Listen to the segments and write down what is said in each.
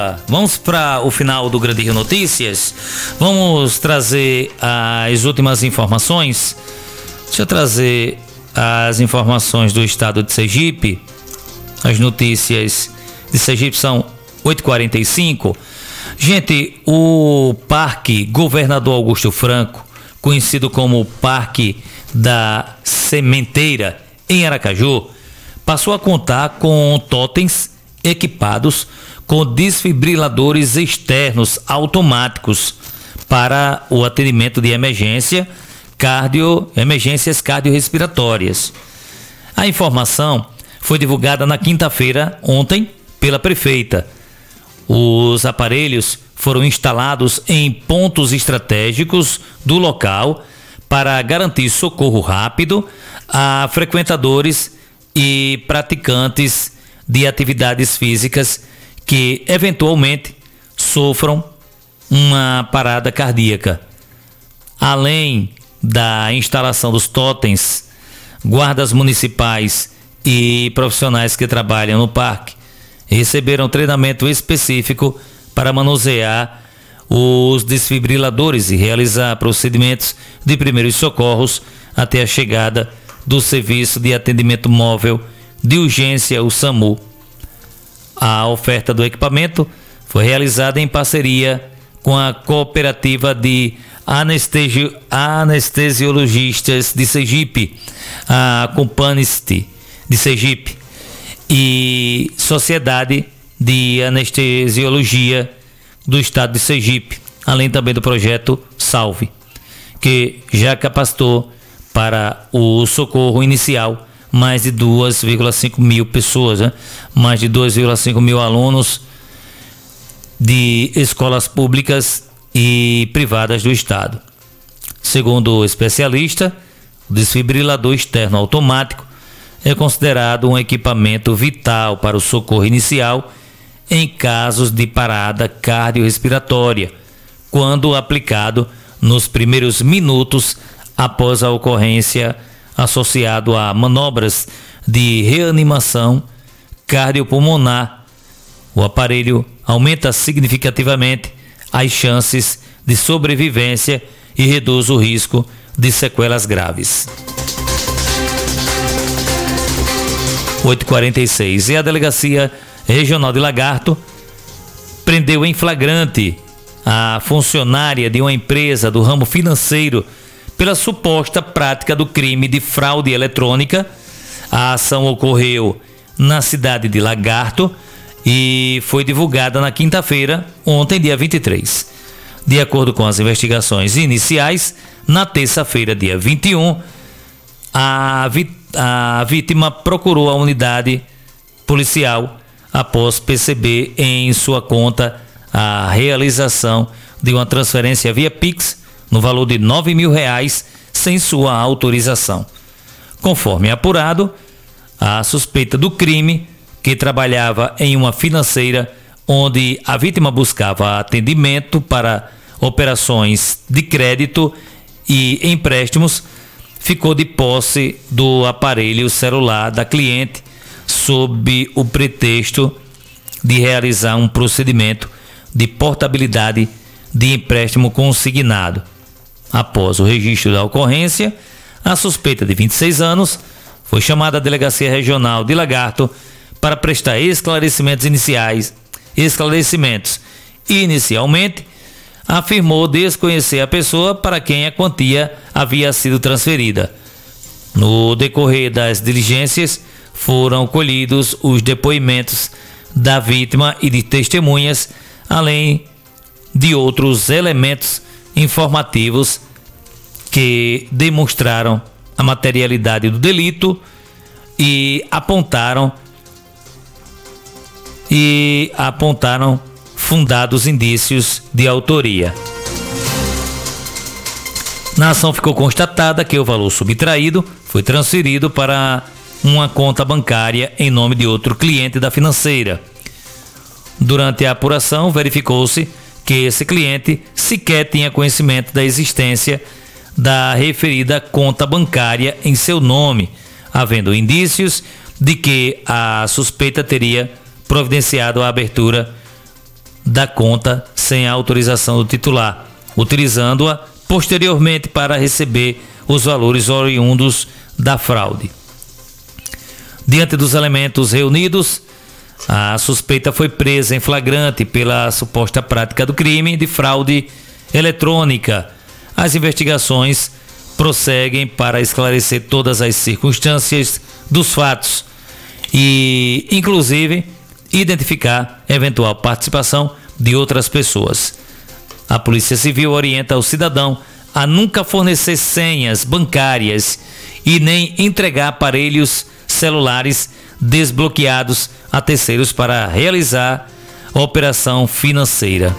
Vamos para o final do Grande Rio Notícias. Vamos trazer as últimas informações. Deixa eu trazer as informações do estado de Sergipe. As notícias de Sergipe são 8h45. Gente, o Parque Governador Augusto Franco, conhecido como Parque da Sementeira, em Aracaju, passou a contar com totens equipados com desfibriladores externos automáticos para o atendimento de emergências cardiorrespiratórias. A informação foi divulgada na quinta-feira, ontem, pela prefeita. Os aparelhos foram instalados em pontos estratégicos do local para garantir socorro rápido a frequentadores e praticantes de atividades físicas que eventualmente sofram uma parada cardíaca. Além da instalação dos totens, guardas municipais e profissionais que trabalham no parque receberam treinamento específico para manusear os desfibriladores e realizar procedimentos de primeiros socorros até a chegada do Serviço de Atendimento Móvel de Urgência, o SAMU. A oferta do equipamento foi realizada em parceria com a Cooperativa de Anestesiologistas de Sergipe, a Companist de Sergipe, e Sociedade de Anestesiologia do Estado de Sergipe, além também do projeto Salve, que já capacitou para o socorro inicial mais de 2,5 mil pessoas, né? Mais de 2,5 mil alunos de escolas públicas e privadas do Estado. Segundo o especialista, o desfibrilador externo automático é considerado um equipamento vital para o socorro inicial em casos de parada cardiorrespiratória, quando aplicado nos primeiros minutos após a ocorrência, associado a manobras de reanimação cardiopulmonar. O aparelho aumenta significativamente as chances de sobrevivência e reduz o risco de sequelas graves. 8h46. E a Delegacia Regional de Lagarto prendeu em flagrante a funcionária de uma empresa do ramo financeiro pela suposta prática do crime de fraude eletrônica. A ação ocorreu na cidade de Lagarto e foi divulgada na quinta-feira, ontem, dia 23. De acordo com as investigações iniciais, na terça-feira, dia 21, a vítima procurou a unidade policial após perceber em sua conta a realização de uma transferência via Pix no valor de R$9 mil sem sua autorização. Conforme apurado, a suspeita do crime, que trabalhava em uma financeira onde a vítima buscava atendimento para operações de crédito e empréstimos, ficou de posse do aparelho celular da cliente sob o pretexto de realizar um procedimento de portabilidade de empréstimo consignado. Após o registro da ocorrência, a suspeita de 26 anos foi chamada à Delegacia Regional de Lagarto para prestar esclarecimentos. Inicialmente, afirmou desconhecer a pessoa para quem a quantia havia sido transferida. No decorrer das diligências, foram colhidos os depoimentos da vítima e de testemunhas, além de outros elementos informativos que demonstraram a materialidade do delito e apontaram fundados indícios de autoria. Na ação ficou constatada que o valor subtraído foi transferido para uma conta bancária em nome de outro cliente da financeira. Durante a apuração, verificou-se que esse cliente sequer tinha conhecimento da existência da referida conta bancária em seu nome, havendo indícios de que a suspeita teria providenciado a abertura da conta sem a autorização do titular, utilizando-a posteriormente para receber os valores oriundos da fraude. Diante dos elementos reunidos, a suspeita foi presa em flagrante pela suposta prática do crime de fraude eletrônica. As investigações prosseguem para esclarecer todas as circunstâncias dos fatos e, inclusive, identificar eventual participação de outras pessoas. A Polícia Civil orienta o cidadão a nunca fornecer senhas bancárias e nem entregar aparelhos celulares desbloqueados a terceiros para realizar a operação financeira.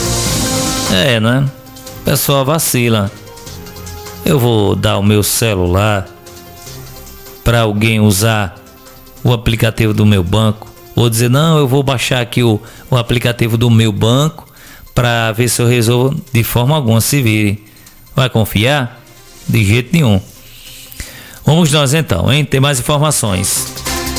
Né? O pessoal vacila. Eu vou dar o meu celular para alguém usar o aplicativo do meu banco, ou dizer, não, eu vou baixar aqui o aplicativo do meu banco para ver se eu resolvo. De forma alguma, se vire. Vai confiar? De jeito nenhum. Vamos nós então, hein? Tem mais informações.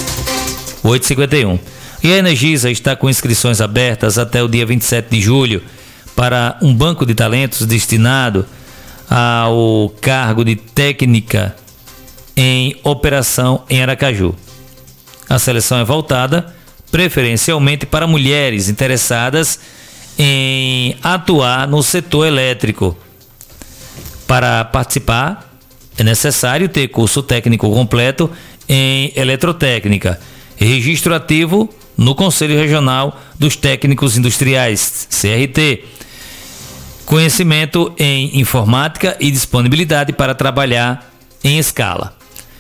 8h51. E a Energisa está com inscrições abertas até o dia 27 de julho para um banco de talentos destinado ao cargo de técnica em operação em Aracaju. A seleção é voltada preferencialmente para mulheres interessadas em atuar no setor elétrico. Para participar, é necessário ter curso técnico completo em eletrotécnica, registro ativo no Conselho Regional dos Técnicos Industriais, CRT, conhecimento em informática e disponibilidade para trabalhar em escala.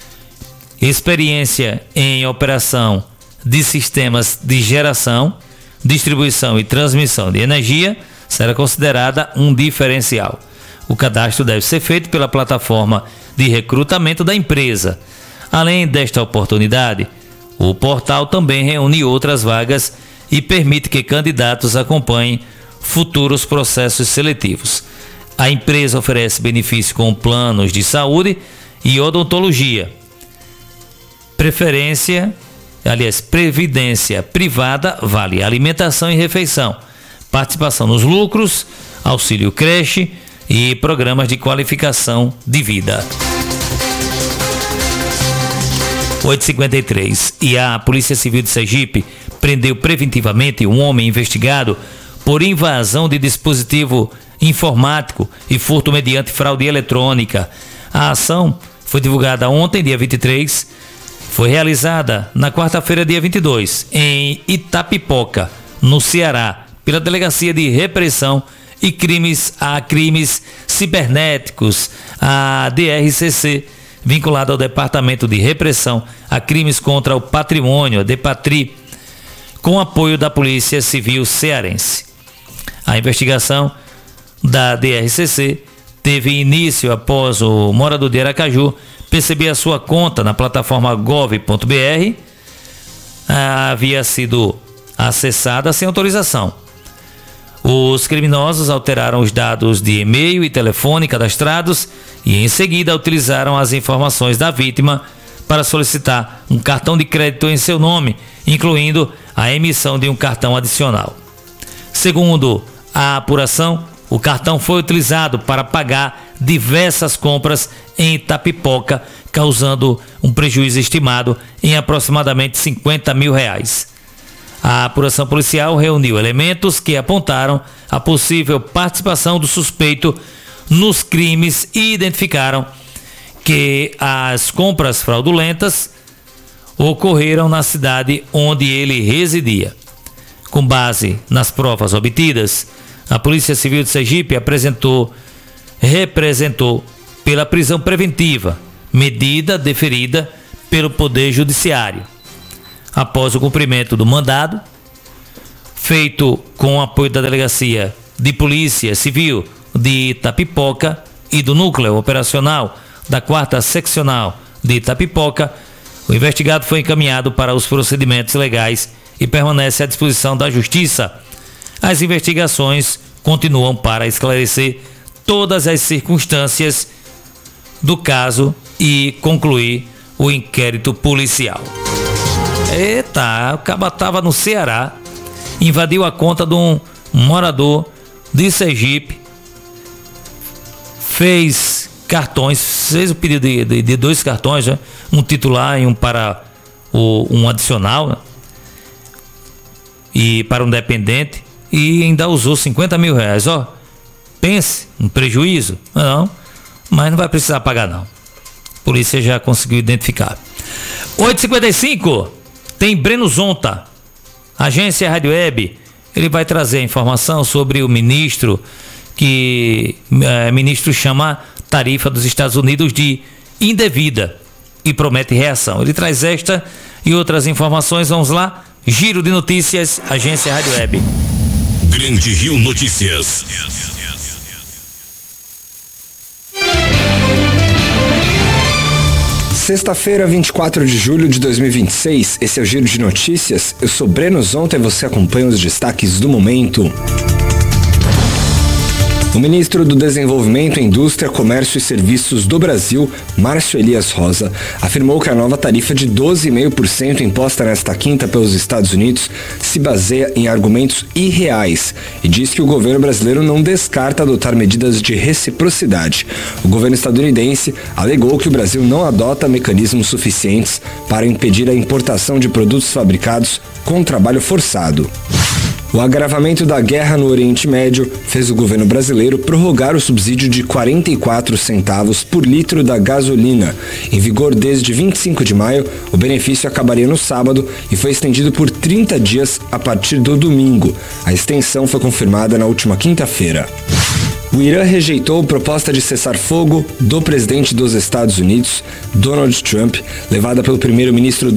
Experiência em operação de sistemas de geração, distribuição e transmissão de energia será considerada um diferencial. O cadastro deve ser feito pela plataforma de recrutamento da empresa. Além desta oportunidade, o portal também reúne outras vagas e permite que candidatos acompanhem futuros processos seletivos. A empresa oferece benefícios com planos de saúde e odontologia. Previdência privada vale alimentação e refeição, participação nos lucros, auxílio creche e programas de qualificação de vida. 8h53. E a Polícia Civil de Sergipe prendeu preventivamente um homem investigado por invasão de dispositivo informático e furto mediante fraude eletrônica. A ação foi divulgada ontem, dia 23, foi realizada na quarta-feira, dia 22, em Itapipoca, no Ceará, pela Delegacia de Repressão e Crimes Cibernéticos, a DRCC, vinculada ao Departamento de Repressão a Crimes contra o Patrimônio, a DEPATRI, com apoio da Polícia Civil Cearense. A investigação da DRCC teve início após o morador de Aracaju perceber a sua conta na plataforma gov.br havia sido acessada sem autorização. Os criminosos alteraram os dados de e-mail e telefone cadastrados e em seguida utilizaram as informações da vítima para solicitar um cartão de crédito em seu nome, incluindo a emissão de um cartão adicional. Segundo a apuração, o cartão foi utilizado para pagar diversas compras em Itapipoca, causando um prejuízo estimado em aproximadamente R$50 mil. A apuração policial reuniu elementos que apontaram a possível participação do suspeito nos crimes e identificaram que as compras fraudulentas ocorreram na cidade onde ele residia. Com base nas provas obtidas, a Polícia Civil de Sergipe representou pela prisão preventiva, medida deferida pelo Poder Judiciário. Após o cumprimento do mandado, feito com o apoio da Delegacia de Polícia Civil de Itapipoca e do Núcleo Operacional da 4ª Seccional de Itapipoca, o investigado foi encaminhado para os procedimentos legais e permanece à disposição da Justiça. As investigações continuam para esclarecer todas as circunstâncias do caso e concluir o inquérito policial. Eita, o caba estava no Ceará invadiu a conta de um morador de Sergipe, fez o pedido de 2 cartões, né? Um titular e um para um adicional, né? E para um dependente, e ainda usou 50 mil reais. Pense, um prejuízo? Não, mas não vai precisar pagar não. A polícia já conseguiu identificar. 8h55, tem Breno Zonta, agência Rádio Web. Ele vai trazer a informação sobre o ministro, que ministro chama a tarifa dos Estados Unidos de indevida e promete reação. Ele traz esta e outras informações. Vamos lá, Giro de Notícias, agência Rádio Web. Grande Rio Notícias. Sexta-feira, 24 de julho de 2026, esse é o Giro de Notícias. Eu sou Breno Zonta e você acompanha os destaques do momento. O ministro do Desenvolvimento, Indústria, Comércio e Serviços do Brasil, Márcio Elias Rosa, afirmou que a nova tarifa de 12,5% imposta nesta quinta pelos Estados Unidos se baseia em argumentos irreais e diz que o governo brasileiro não descarta adotar medidas de reciprocidade. O governo estadunidense alegou que o Brasil não adota mecanismos suficientes para impedir a importação de produtos fabricados com trabalho forçado. O agravamento da guerra no Oriente Médio fez o governo brasileiro prorrogar o subsídio de 44 centavos por litro da gasolina. Em vigor desde 25 de maio, o benefício acabaria no sábado e foi estendido por 30 dias a partir do domingo. A extensão foi confirmada na última quinta-feira. O Irã rejeitou a proposta de cessar-fogo do presidente dos Estados Unidos, Donald Trump, levada pelo primeiro-ministro